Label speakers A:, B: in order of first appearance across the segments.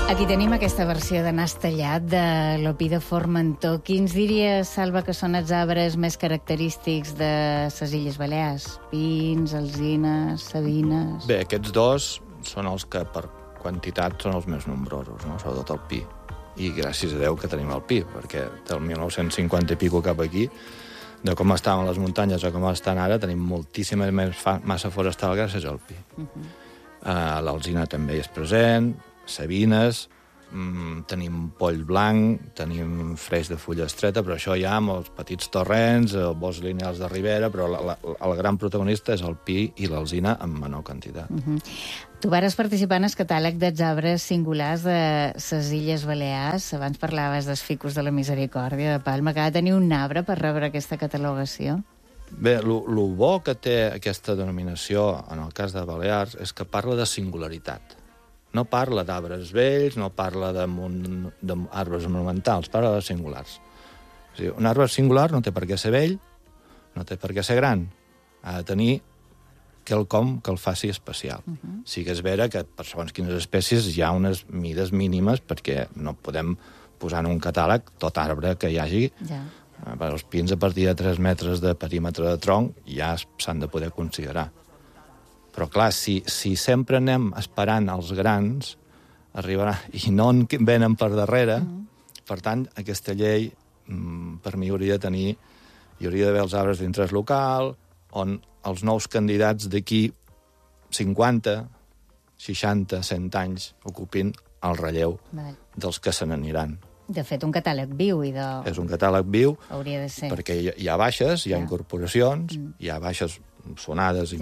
A: Aquí tenim aquesta versió de nas tallat de l'Opí de Formentor. Quins diries, Salva, que són els arbres més característics de les Illes Balears? Pins, alzines, savines...
B: Bé, aquests dos són els que per quantitat són els més nombrosos, no? Sobretot el pi. I gràcies a Déu que tenim el pi, perquè del 1950 i pico cap aquí, de com estaven les muntanyes a com estan ara, tenim moltíssima més massa forestal gràcies al pi. L'alzina també és present, savines, tenim poll blanc, tenim freix de fulla estreta, però això ja amb els petits torrents, els boscs lineals de ribera, però el gran protagonista és el pi i l'alzina en menor quantitat.
A: Tu vares participar en el catàleg dels arbres singulars de les Illes Balears. Abans parlaves dels ficus de la Misericòrdia de Palma, que ha de tenir un arbre per rebre aquesta catalogació.
B: Bé, el bo que té aquesta denominació en el cas de Balears és que parla de singularitat. No parla d'arbres vells, no parla d'arbres monumentals, parla de singulars. O sigui, un arbre singular no té per què ser vell, no té per què ser gran. Ha de tenir quelcom que el faci especial. Sí que és vera que per segons quines espècies hi ha unes mides mínimes perquè no podem posar en un catàleg tot arbre que hi hagi.
A: Ja.
B: Els pins a partir de 3 metres de perímetre de tronc ja s'han de poder considerar. Però, clar, si sempre anem esperant els grans, arribarà, i no en venen per darrere, per tant, aquesta llei, per mi, hauria d'haver els arbres d'interès local, on els nous candidats d'aquí 50, 60, 100 anys ocupin el relleu dels que se n'aniran.
A: De fet, un catàleg viu.
B: És un catàleg viu,
A: hauria de ser.
B: perquè hi ha baixes, hi ha incorporacions, hi ha baixes sonades i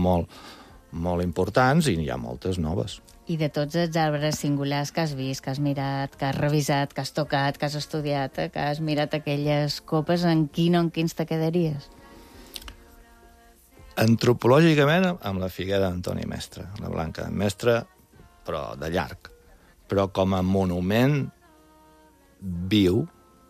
B: molt importants, i hi ha moltes noves.
A: I de tots els arbres singulars que has vist, que has mirat, que has revisat, que has tocat, que has estudiat, que has mirat aquelles copes, en quins te quedaries?
B: Antropològicament, amb la figuera d'Antoni Mestre, la blanca d'en Mestre, però de llarg. Però com a monument viu,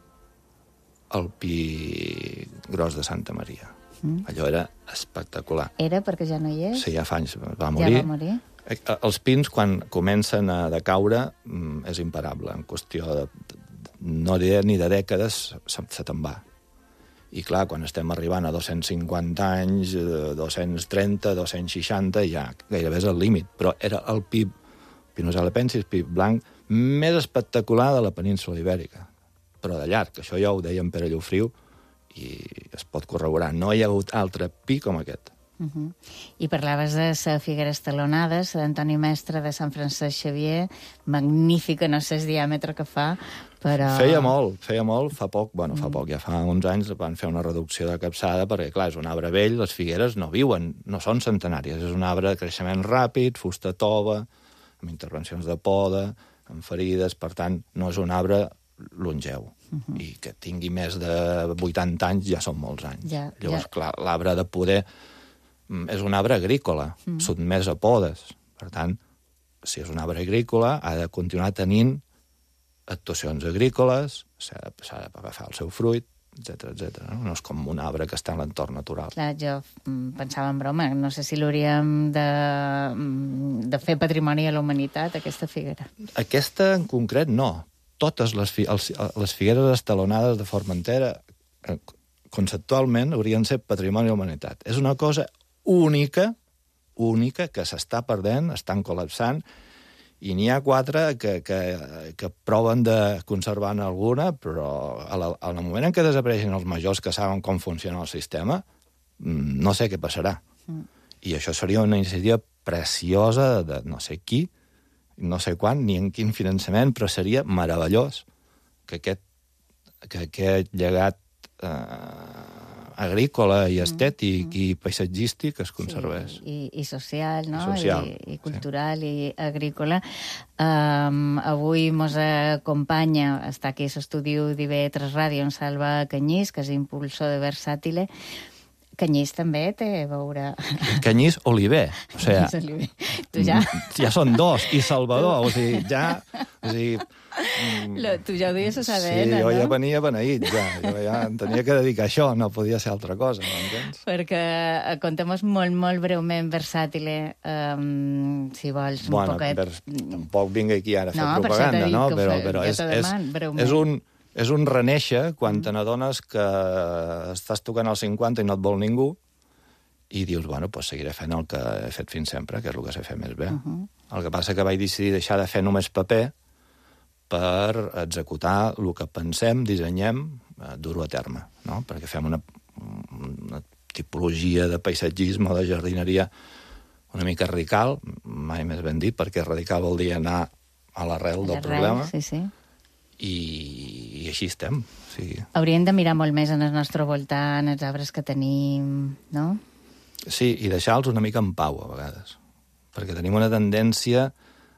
B: el pi gros de Santa Maria. Allò era espectacular.
A: Era perquè ja no hi és?
B: Sí, ja fa anys va morir.
A: Ja va morir?
B: Els pins, quan comencen a decaure, és imparable. En qüestió de no diré ni de dècades, se te'n va. I clar, quan estem arribant a 250 anys, 230, 260, ja gairebé és el límit. Però era el pi Pinus halepensis, pi blanc, més espectacular de la península ibèrica. Però de llarg, això ja ho deia en Pere Llofriu, i es pot corroborar. No hi ha hagut altre pi com aquest.
A: I parlaves de la figuera estalonada, d'Antoni Mestre de Sant Francesc Xavier, magnífica, no sé el diàmetre que fa, però...
B: Feia molt, fa poc, ja fa uns anys van fer una reducció de capçada, perquè, clar, és un arbre vell, les figueres no viuen, no són centenàries, és un arbre de creixement ràpid, fusta tova, amb intervencions de poda, amb ferides, per tant, no és un arbre longeu. I que tingui més de 80 anys ja són molts anys. Llavors, clar, l'arbre de poder és un arbre agrícola, sotmès a podes. Per tant, si és un arbre agrícola, ha de continuar tenint actuacions agrícoles, s'ha d'agafar el seu fruit, etc. No és com un arbre que està en l'entorn natural.
A: Clar, jo pensava en broma, no sé si l'hauríem de fer patrimoni a la humanitat, aquesta figuera.
B: Aquesta en concret no. Totes les figueres estalonades de Formentera conceptualment haurien de ser patrimoni de la humanitat. És una cosa única que s'està perdent, estan col·lapsant, i n'hi ha 4 que proven de conservar-ne alguna, però al moment en què desapareixen els majors que saben com funciona el sistema, no sé què passarà. I això seria una iniciativa preciosa de no sé qui, no sé quan, ni en quin finançament, però seria meravellós que aquest llegat agrícola i estètic i paisatgístic es conservés.
A: Sí, i social, no? I cultural,
B: sí.
A: I agrícola. Avui mos acompanya, està aquí a l'estudi d'IV3 Ràdio, en Salva Canyís, que és impulsor de Versàtile. Canyís també té a veure...
B: Canyís, Oliver. O sigui,
A: tu ja...
B: Ja són dos. I Salvador, o sigui, ja... O sigui,
A: tu ja ho dius a saber,
B: sí,
A: no?
B: jo ja venia beneït, ja. Jo ja em tenia que dedicar a això, no podia ser altra cosa, m'entens?
A: Perquè contem-nos molt, molt breument Versàtile, si vols, un poquet...
B: Tampoc vinc aquí ara a fer propaganda, no? Però és un renéixer quan te n'adones que estàs tocant als 50 i no et vol ningú i dius, bueno, doncs seguiré fent el que he fet fins sempre, que és el que sé fer més bé. El que passa que vaig decidir deixar de fer només paper per executar el que pensem, dissenyem, dur-ho a terme, no? Perquè fem una tipologia de paisatgisme o de jardineria una mica radical, mai més ben dit, perquè radical vol dir anar a l'arrel del problema.
A: Sí, sí.
B: I així estem. Sí.
A: Hauríem de mirar molt més en el nostre voltant, els arbres que tenim, no?
B: Sí, i deixar-los una mica en pau, a vegades. Perquè tenim una tendència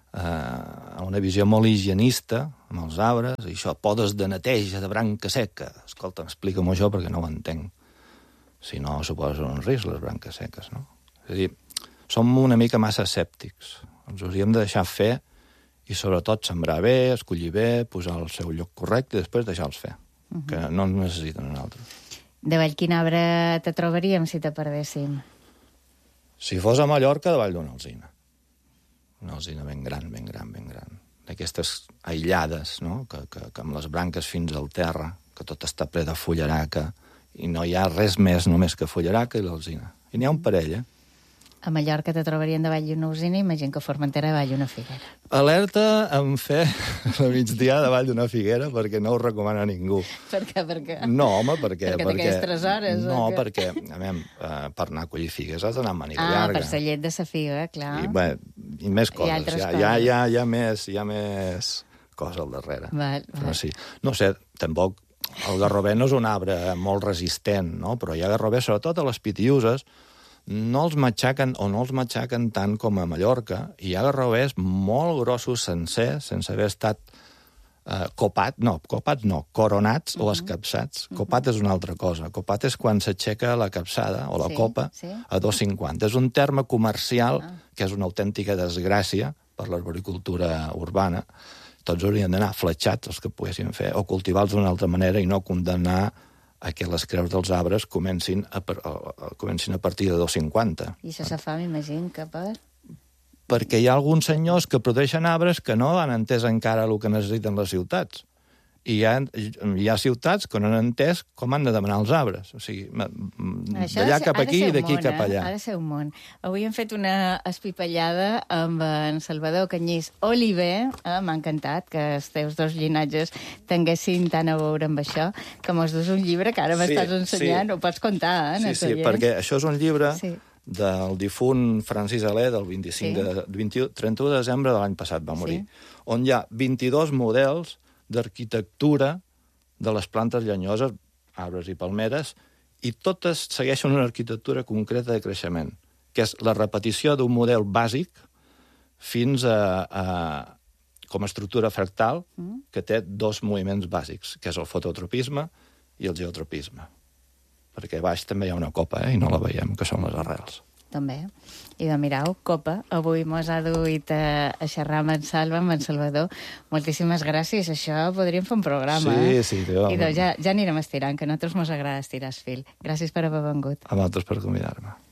B: a una visió molt higienista amb els arbres, i això, podes de neteja, de branca seca. Escolta, explica-m'ho això perquè no ho entenc. Si no, suposa un risc, les branques seques, no? És a dir, som una mica massa escèptics. Ens hauríem de deixar fer i, sobretot, sembrar bé, escollir bé, posar al seu lloc correcte i després deixar-los fer, que no ens necessiten a nosaltres.
A: De vall, quin arbre te trobaríem si te perdéssim?
B: Si fos a Mallorca, davall d'una alzina. Una alzina ben gran, ben gran, ben gran. D'aquestes aïllades, no? Que amb les branques fins al terra, que tot està ple de fullaraca, i no hi ha res més només que fullaraca i l'alzina. I n'hi ha un parell,
A: A Mallorca te trobarien davall d'una alzina, imagina que a Formentera davall d'una figuera.
B: Alerta en fer a migdia davall d'una figuera, perquè no ho recomana ningú.
A: Per què? Per què?
B: No, home, perquè...
A: Perquè t'hagués 3 hores?
B: No, perquè, a veure, per anar a collir figues has d'anar amb màniga llarga.
A: Per la llet de la figa, clar.
B: I més coses. Hi ha més coses al darrere. Però sí. No sé, tampoc... El garrover no és un arbre molt resistent, no? Però hi ha garrovers, sobretot a les pitiuses, no els matxaquen tant com a Mallorca, i hi ha garrovers molt grossos sencers, sense haver estat coronats o escapçats. Copat és una altra cosa. Copat és quan s'aixeca la capçada o la copa a 2,50. És un terme comercial que és una autèntica desgràcia per l'arboricultura urbana. Tots haurien d'anar fletxats, els que poguessin fer, o cultivar-los d'una altra manera i no condemnar a que les creus dels arbres comencin a partir de 2,50.
A: I això se fa, m'imagino, que per...
B: Perquè hi ha alguns senyors que produeixen arbres que no han entès encara el que necessiten les ciutats. I hi ha ciutats que no han entès com han de demanar els arbres. O sigui, d'allà cap aquí i d'aquí cap allà.
A: Ha de ser un món. Avui hem fet una espipallada amb en Salvador Canyís Oliver. M'ha encantat que els teus dos llinatges tinguessin tant a veure amb això, que mos dus un llibre que ara m'estàs ensenyant. Ho pots contar,
B: Sí, perquè això és un llibre del difunt Francis Alé del 31 de desembre de l'any passat va morir, on hi ha 22 models d'arquitectura de les plantes llenyoses, arbres i palmeres, i totes segueixen una arquitectura concreta de creixement, que és la repetició d'un model bàsic fins com a estructura fractal, que té 2 moviments bàsics, que és el fototropisme i el geotropisme. Perquè a baix també hi ha una copa, i no la veiem, que són les arrels.
A: També. I de mirau, copa. Avui mos ha duit a xerrar amb en Salva, amb en Salvador. Moltíssimes gràcies. Això podríem fer un programa,
B: Sí.
A: I doncs ja anirem estirant, que a nosaltres mos agrada estirar el fil. Gràcies per haver vengut.
B: A vosaltres per convidar-me.